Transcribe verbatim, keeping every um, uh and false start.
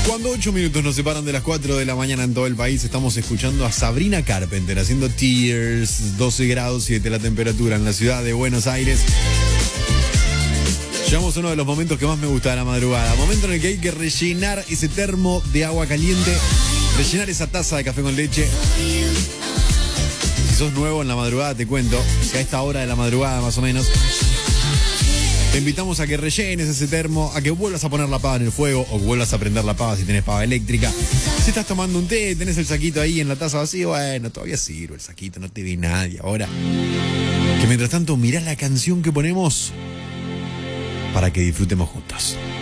Cuando ocho minutos nos separan de las cuatro de la mañana en todo el país, estamos escuchando a Sabrina Carpenter haciendo Tears, doce grados, siete la temperatura en la ciudad de Buenos Aires. Llegamos a uno de los momentos que más me gusta de la madrugada. Momento en el que hay que rellenar ese termo de agua caliente, rellenar esa taza de café con leche. Si sos nuevo en la madrugada, te cuento que a esta hora de la madrugada más o menos, te invitamos a que rellenes ese termo, a que vuelvas a poner la pava en el fuego o que vuelvas a prender la pava si tenés pava eléctrica. Si estás tomando un té, tenés el saquito ahí en la taza vacía, bueno, todavía sirve el saquito, no te ve nadie. Ahora, que mientras tanto mirás la canción que ponemos para que disfrutemos juntos.